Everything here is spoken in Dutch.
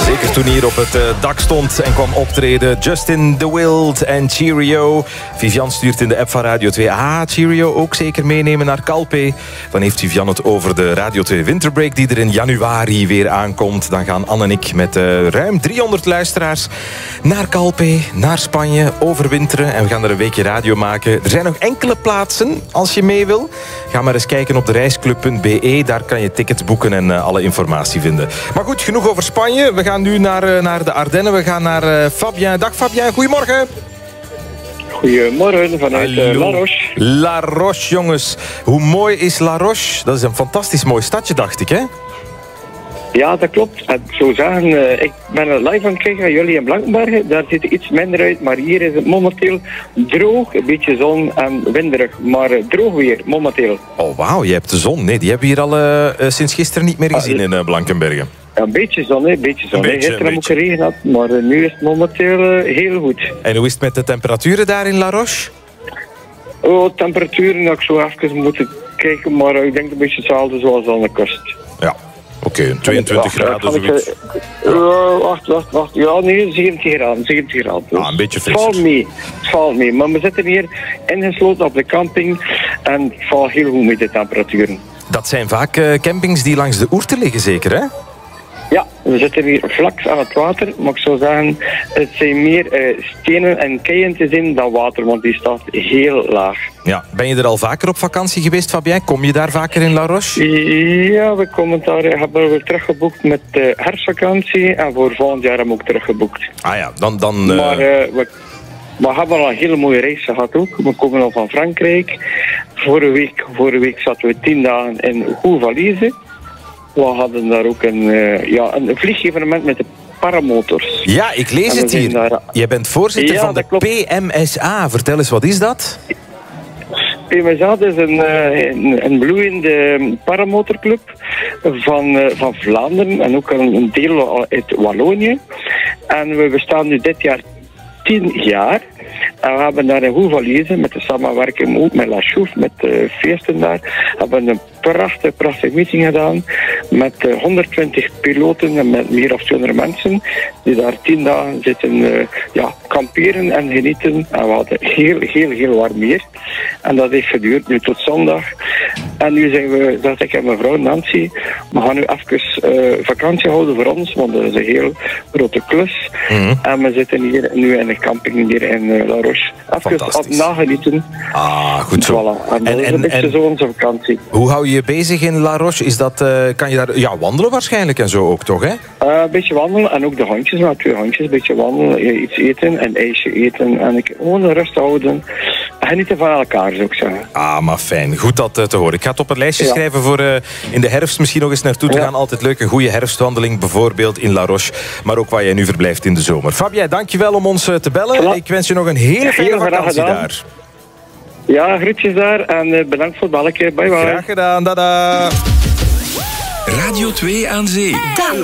Zeker toen hier op het dak stond en kwam optreden. Justin The Wild en Cheerio. Vivian stuurt in de app van Radio 2. Cheerio ook zeker meenemen naar Calpe. Dan heeft Vivian het over de Radio 2 Winterbreak die er in januari weer aankomt. Dan gaan Anne en ik met ruim 300 luisteraars naar Calpe, naar Spanje, overwinteren. En we gaan er een weekje radio maken. Er zijn nog enkele plaatsen als je mee wil. Ga maar eens kijken op de reisclub.be. Daar kan je tickets boeken en alle informatie vinden. Maar goed, genoeg over Spanje. We gaan nu naar de Ardennen. We gaan naar Fabien. Dag Fabien, goedemorgen. Goedemorgen vanuit La Roche. La Roche, jongens. Hoe mooi is La Roche? Dat is een fantastisch mooi stadje, dacht ik, hè? Ja, dat klopt. Ik zou zeggen, ik ben er live aan het kijken aan jullie in Blankenbergen. Daar ziet het iets minder uit, maar hier is het momenteel droog. Een beetje zon en winderig, maar droog weer, momenteel. Oh, wauw, je hebt de zon. Nee, die hebben we hier al sinds gisteren niet meer gezien in Blankenbergen. Ja, een beetje zon, hè. Gisteren heb ik geregen gehad, maar nu is het momenteel heel goed. En hoe is het met de temperaturen daar in La Roche? Oh, temperaturen, dat ik zo even moeten kijken, maar ik denk een beetje hetzelfde zoals aan de kust. Ja. Oké, 22 graden zoiets. Wacht. Ja, nee, 17 graden. Dus een beetje frisser. Het valt mee. Maar we zitten hier ingesloten op de camping en het valt heel goed met de temperaturen. Dat zijn vaak campings die langs de Ourthe liggen, zeker, hè? Ja, we zitten hier vlak aan het water, maar ik zou zeggen, het zijn meer stenen en keien te zien dan water, want die staat heel laag. Ja, ben je er al vaker op vakantie geweest, Fabien? Kom je daar vaker in La Roche? Ja, hebben we teruggeboekt met de herfstvakantie en voor volgend jaar hebben we ook teruggeboekt. Ah ja, dan... Maar we hebben al een hele mooie reis gehad ook. We komen al van Frankrijk. Vorige week zaten we 10 dagen in Gouvalize. We hadden daar ook een vliegevenement met de paramotors. Ja, ik lees het hier. Jij bent voorzitter van de PMSA. Vertel eens, wat is dat? PMSA is een bloeiende paramotorclub van Vlaanderen en ook een deel uit Wallonië. En we bestaan nu dit jaar 10 jaar. En we hebben daar in Gouvalize, met de samenwerking ook met La Chouffe, met de feesten daar, hebben we een prachtig meeting gedaan met 120 piloten en met meer dan 200 mensen die daar 10 dagen zitten kamperen en genieten. En we hadden heel warm weer. En dat heeft geduurd nu tot zondag. En nu zijn we, dat ik en mijn vrouw Nancy, we gaan nu even vakantie houden voor ons, want dat is een heel grote klus. Mm-hmm. En we zitten hier nu in de camping hier in La Roche. Even op nagenieten. Ah, goed zo. Voilà. En dat is een beetje zo onze vakantie. Hoe hou je je bezig in La Roche? Is dat, kan je daar wandelen waarschijnlijk en zo ook, toch, hè? Een beetje wandelen en ook de hondjes, maar 2 hondjes. Een beetje wandelen, iets eten, een ijsje eten en gewoon rust houden. Genieten van elkaar, zou ik zeggen. Ah, maar fijn. Goed dat te horen. Ik ga het op een lijstje schrijven voor in de herfst misschien nog eens naartoe te gaan. Altijd leuk, een goede herfstwandeling, bijvoorbeeld in La Roche. Maar ook waar jij nu verblijft in de zomer. Fabien, dankjewel om ons te bellen. Voilà. Ik wens je nog een hele fijne vakantie daar. Ja, groetjes daar en bedankt voor het belletje. Bye bye. Graag gedaan, dada. Radio 2 aan Zee.